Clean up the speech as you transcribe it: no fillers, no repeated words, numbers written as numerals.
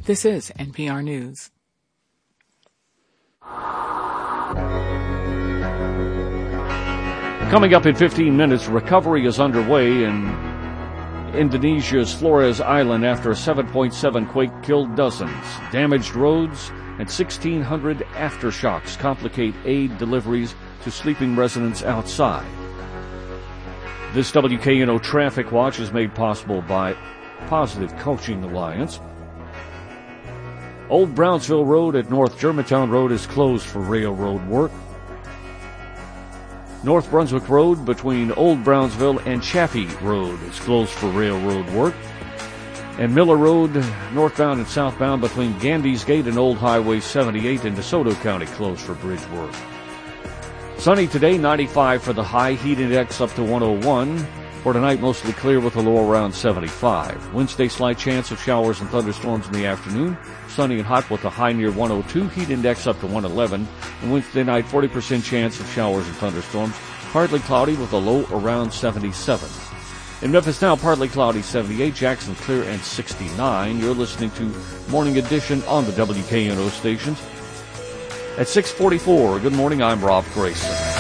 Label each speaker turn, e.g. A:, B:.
A: This is NPR News.
B: Coming up in 15 minutes, recovery is underway in Indonesia's Flores Island after a 7.7 quake killed dozens. Damaged roads and 1,600 aftershocks complicate aid deliveries to sleeping residents outside. This WKNO Traffic Watch is made possible by Positive Coaching Alliance. Old Brownsville Road at North Germantown Road is closed for railroad work. North Brunswick Road between Old Brownsville and Chaffee Road is closed for railroad work. And Miller Road, northbound and southbound between Gandy's Gate and Old Highway 78 in DeSoto County, closed for bridge work. Sunny today, 95 for the high, heat index up to 101. For tonight, mostly clear with a low around 75. Wednesday, slight chance of showers and thunderstorms in the afternoon. Sunny and hot with a high near 102, heat index up to 111. And Wednesday night, 40% chance of showers and thunderstorms. Partly cloudy with a low around 77. In Memphis now, partly cloudy 78, Jackson clear and 69. You're listening to Morning Edition on the WKNO stations. At 6:44, good morning, I'm Rob Grayson.